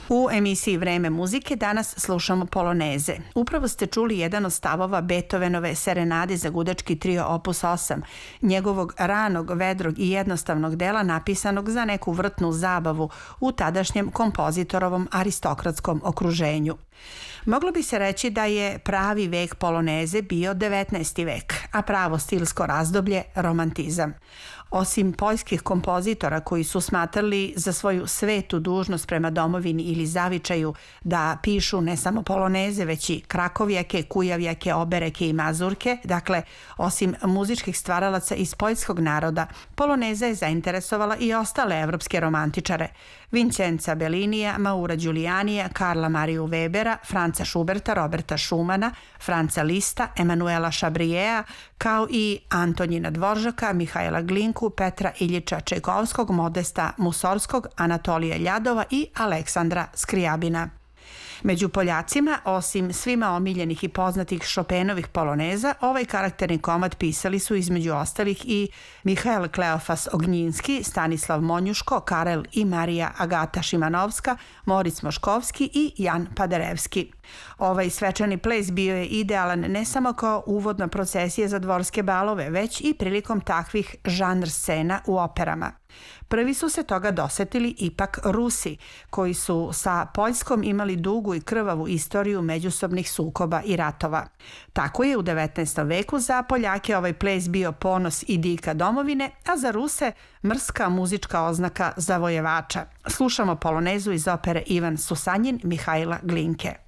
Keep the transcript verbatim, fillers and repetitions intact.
U emisiji Vreme muzike danas slušamo poloneze. Upravo ste čuli jedan od stavova Beethovenove serenade za gudački trio opus osam, njegovog ranog, vedrog i jednostavnog dela napisanog za neku vrtnu zabavu u tadašnjem kompozitorovom aristokratskom okruženju. Moglo bi se reći da je pravi vek poloneze bio devetnaesti vek, a pravo stilsko razdoblje romantizam. Osim poljskih kompozitora koji su smatrali za svoju svetu dužnost prema domovini ili zavičaju da pišu ne samo poloneze, već i krakovjake, kujavjake, obereke i mazurke, dakle, osim muzičkih stvaralaca iz poljskog naroda, poloneza je zainteresovala i ostale evropske romantičare. Vincenza Bellinija, Maura Giulianija, Karla Mariju Webera, Franca Schuberta, Roberta Schumana, Franca Lista, Emanuela Chabriera, kao i Antonjina Dvoržaka, Mihajla Glinku, Petra Iljiča Čajkovskog, Modesta Musorskog, Anatolija Ljadova i Aleksandra Skrijabina. Među Poljacima, osim svima omiljenih i poznatih Chopinovih poloneza, ovaj karakterni komad pisali su između ostalih i Mihael Kleofas Ognjinski, Stanislav Monjuško, Karel i Marija Agata Šimanovska, Moric Moškovski i Jan Paderewski. Ovaj svečani ples bio je idealan ne samo kao uvodna procesija za dvorske balove, već i prilikom takvih žanr scena u operama. Prvi su se toga dosetili ipak Rusi, koji su sa Poljskom imali dugu i krvavu istoriju međusobnih sukoba i ratova. Tako je u devetnaestom veku za Poljake ovaj ples bio ponos i dika domovine, a za Ruse mrska muzička oznaka zavojevača. Slušamo polonezu iz opere Ivan Susanjin Mihajla Glinke.